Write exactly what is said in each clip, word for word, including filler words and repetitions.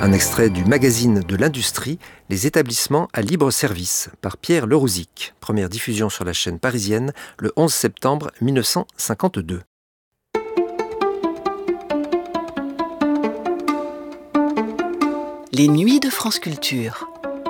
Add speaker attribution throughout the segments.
Speaker 1: Un extrait du magazine de l'industrie, Les établissements à libre service, par Pierre Lerouzic. Première diffusion sur la chaîne parisienne le onze septembre mille neuf cent cinquante-deux.
Speaker 2: Les nuits de France Culture.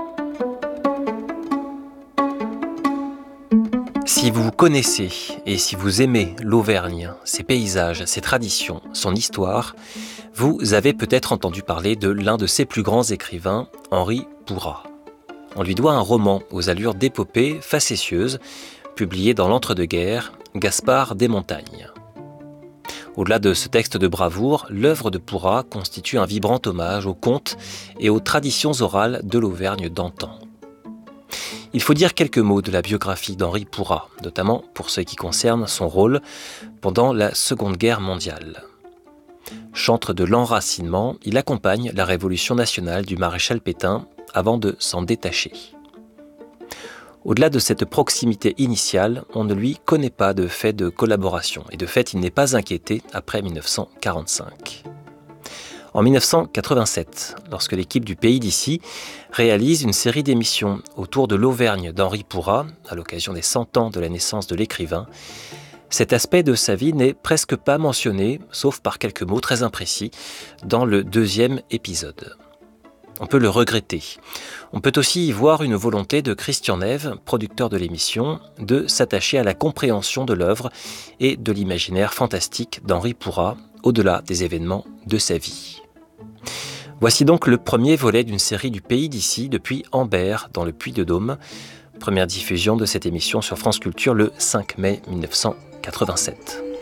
Speaker 3: Si vous connaissez et si vous aimez l'Auvergne, ses paysages, ses traditions, son histoire, vous avez peut-être entendu parler de l'un de ses plus grands écrivains, Henri Pourat. On lui doit un roman aux allures d'épopée facétieuse, publié dans l'entre-deux-guerres, Gaspard des Montagnes. Au-delà de ce texte de bravoure, l'œuvre de Pourat constitue un vibrant hommage aux contes et aux traditions orales de l'Auvergne d'antan. Il faut dire quelques mots de la biographie d'Henri Pourat, notamment pour ce qui concerne son rôle pendant la Seconde Guerre mondiale. Chantre de l'enracinement, il accompagne la Révolution nationale du maréchal Pétain avant de s'en détacher. Au-delà de cette proximité initiale, on ne lui connaît pas de fait de collaboration, et de fait il n'est pas inquiété après mille neuf cent quarante-cinq. En mille neuf cent quatre-vingt-sept, lorsque l'équipe du Pays d'ici réalise une série d'émissions autour de l'Auvergne d'Henri Pourat, à l'occasion des cent ans de la naissance de l'écrivain, cet aspect de sa vie n'est presque pas mentionné, sauf par quelques mots très imprécis, dans le deuxième épisode. On peut le regretter. On peut aussi y voir une volonté de Christian Neve, producteur de l'émission, de s'attacher à la compréhension de l'œuvre et de l'imaginaire fantastique d'Henri Pourat, au-delà des événements de sa vie. Voici donc le premier volet d'une série du Pays d'ici depuis Ambert, dans le Puy-de-Dôme. Première diffusion de cette émission sur France Culture le cinq mai mille neuf cent quatre-vingt-sept.